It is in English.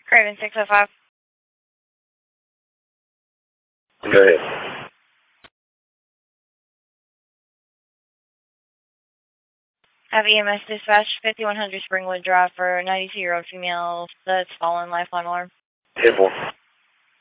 Craven 605. Go ahead. Have EMS dispatch 5100 Springwood Drive for 92-year-old female that's fallen lifeline alarm. 10-4.